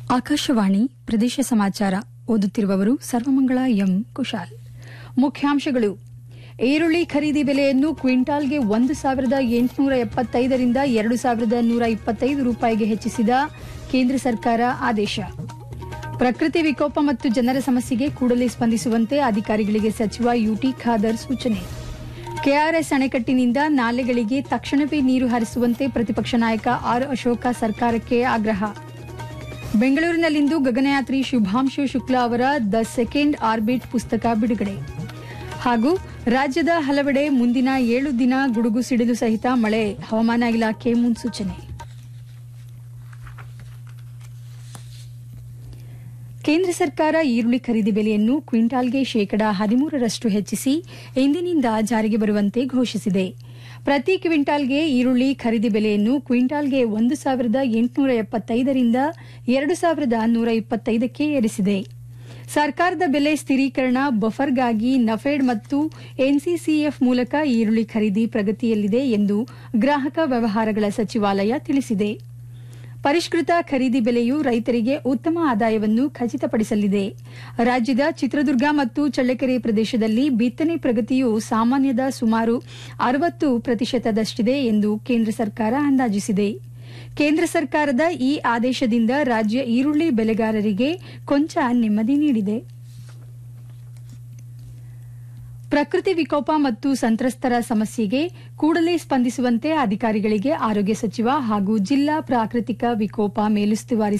ಆಕಾಶವಾಣಿ ಪ್ರದೇಶ ಸಮಾಚಾರ ಓದುತ್ತಿರುವವರು ಸರ್ವಮಂಗಳ ಎಂ ಕುಶಾಲ್. ಮುಖ್ಯಾಂಶಗಳು: ಈರುಳ್ಳಿ ಖರೀದಿ ಬೆಲೆಯನ್ನು ಕ್ವಿಂಟಾಲ್ಗೆ 1,875 ರಿಂದ 2,125 ರೂಪಾಯಿಗೆ ಹೆಚ್ಚಿಸಿದ ಕೇಂದ್ರ ಸರ್ಕಾರ ಆದೇಶ. ಪ್ರಕೃತಿ ವಿಕೋಪ ಮತ್ತು ಜನರ ಸಮಸ್ಯೆಗೆ ಕೂಡಲೇ ಸ್ಪಂದಿಸುವಂತೆ ಅಧಿಕಾರಿಗಳಿಗೆ ಸಚಿವ ಯುಟಿ ಖಾದರ್ ಸೂಚನೆ. ಕೆಆರ್ಎಸ್ ಅಣೆಕಟ್ಟಿನಿಂದ ನಾಲೆಗಳಿಗೆ ತಕ್ಷಣವೇ ನೀರು ಹರಿಸುವಂತೆ ಪ್ರತಿಪಕ್ಷ ನಾಯಕ ಆರ್ ಅಶೋಕ ಸರ್ಕಾರಕ್ಕೆ ಆಗ್ರಹ. ಬೆಂಗಳೂರಿನಲ್ಲಿಂದು ಗಗನಯಾತ್ರಿ ಶುಭಾಂಶು ಶುಕ್ಲಾ ಅವರ ದ ಸೆಕೆಂಡ್ ಆರ್ಬಿಟ್ ಪುಸ್ತಕ ಬಿಡುಗಡೆ. ಹಾಗೂ ರಾಜ್ಯದ ಹಲವೆಡೆ ಮುಂದಿನ 7 ದಿನ ಗುಡುಗು ಸಿಡಿಲು ಸಹಿತ ಮಳೆ, ಹವಾಮಾನ ಇಲಾಖೆ ಮುನ್ಸೂಚನೆ. ಕೇಂದ್ರ ಸರ್ಕಾರ ಈರುಳ್ಳಿ ಖರೀದಿ ಬೆಲೆಯನ್ನು ಕ್ವಿಂಟಾಲ್ಗೆ 13% ಹೆಚ್ಚಿಸಿ ಇಂದಿನಿಂದ ಜಾರಿಗೆ ಬರುವಂತೆ ಘೋಷಿಸಿದೆ. ಪ್ರತಿ ಕ್ವಿಂಟಾಲ್ಗೆ ಈರುಳ್ಳಿ ಖರೀದಿ ಬೆಲೆಯನ್ನು ಕ್ವಿಂಟಾಲ್ಗೆ 1,875 ರಿಂದ 2,125ಕ್ಕೆ ಏರಿಸಿದೆ. ಸರ್ಕಾರದ ಬೆಲೆ ಸ್ಥಿರೀಕರಣ ಬಫರ್ಗಾಗಿ ನಫೆಡ್ ಮತ್ತು ಎನ್ಸಿಸಿಎಫ್ ಮೂಲಕ ಈರುಳ್ಳಿ ಖರೀದಿ ಪ್ರಗತಿಯಲ್ಲಿದೆ ಎಂದು ಗ್ರಾಹಕ ವ್ಯವಹಾರಗಳ ಸಚಿವಾಲಯ ತಿಳಿಸಿದೆ. ಪರಿಷ್ಕೃತ ಖರೀದಿ ಬೆಲೆಯು ರೈತರಿಗೆ ಉತ್ತಮ ಆದಾಯವನ್ನು ಖಚಿತಪಡಿಸಲಿದೆ. ರಾಜ್ಯದ ಚಿತ್ರದುರ್ಗ ಮತ್ತು ಚಳ್ಳಕೆರೆ ಪ್ರದೇಶದಲ್ಲಿ ಬಿತ್ತನೆ ಪ್ರಗತಿಯು ಸಾಮಾನ್ಯದ ಸುಮಾರು 60% ಎಂದು ಕೇಂದ್ರ ಸರ್ಕಾರ ಅಂದಾಜಿಸಿದೆ. ಕೇಂದ್ರ ಸರ್ಕಾರದ ಈ ಆದೇಶದಿಂದ ರಾಜ್ಯ ಈರುಳ್ಳಿ ಬೆಳೆಗಾರರಿಗೆ ಕೊಂಚ ನೆಮ್ಮದಿ ನೀಡಿದೆ. ಪ್ರಕೃತಿ ವಿಕೋಪ ಮತ್ತು ಸಂತ್ರಸ್ತರ ಸಮಸ್ಯೆಗೆ ಕೂಡಲೇ ಸ್ಪಂದಿಸುವಂತೆ ಅಧಿಕಾರಿಗಳಿಗೆ ಆರೋಗ್ಯ ಸಚಿವ ಹಾಗೂ ಜಿಲ್ಲಾ ಪ್ರಾಕೃತಿಕ ವಿಕೋಪ ಮೇಲುಸ್ತುವಾರಿ